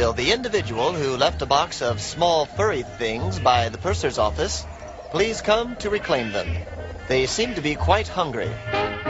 will the individual who left a box of small furry things by the purser's office please come to reclaim them? They seem to be quite hungry.